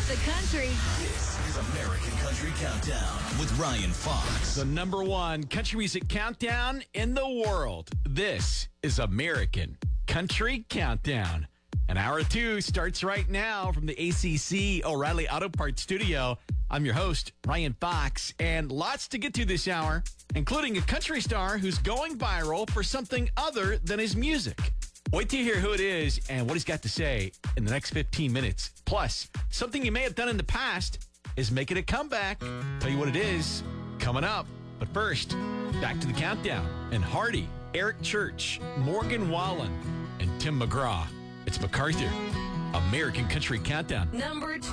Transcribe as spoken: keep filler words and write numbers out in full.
the country. This is American Country Countdown with Ryan Fox. The number one country music countdown in the world. This is American Country Countdown. And hour two starts right now from the A C C O'Reilly Auto Parts Studio. I'm your host, Ryan Fox, and lots to get to this hour, including a country star who's going viral for something other than his music. Wait to hear who it is and what he's got to say in the next fifteen minutes. Plus, something you may have done in the past is making a comeback. Tell you what it is coming up. But first, back to the countdown. And Hardy, Eric Church, Morgan Wallen, and Tim McGraw. It's MacArthur, American Country Countdown. Number